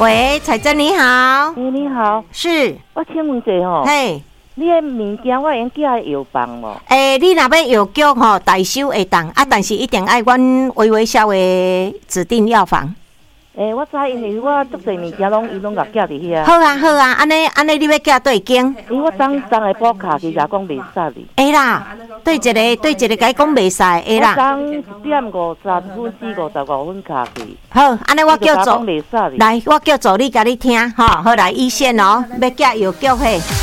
喂，彩珍你好。 你好， 是。 我请问一下吼， 嘿， 你的物件我用寄邮放无？ 你若要邮局吼代收会当啊，但是一定爱阮微笑的指定药房。 我知，因为我足侪物件伊拢甲寄伫遐。 好啊好啊，安尼你要寄对间？ 因为我昨来补卡，其实讲袂使哩。 会啦，对一个甲伊讲袂使，会啦。 我昨1:50分4:55分卡去。 好，安尼我叫助袂使哩。 来，我叫助理甲你听，吼，好来一线哦，要寄邮局嘿。